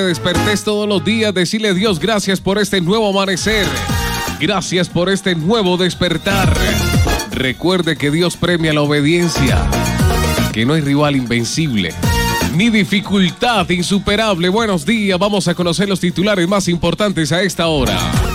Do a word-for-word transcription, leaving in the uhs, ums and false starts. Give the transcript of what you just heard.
Despertés todos los días, decirle a Dios gracias por este nuevo amanecer. Gracias por este nuevo despertar. Recuerde que Dios premia la obediencia, que no hay rival invencible, ni dificultad insuperable. Buenos días, vamos a conocer los titulares más importantes a esta hora.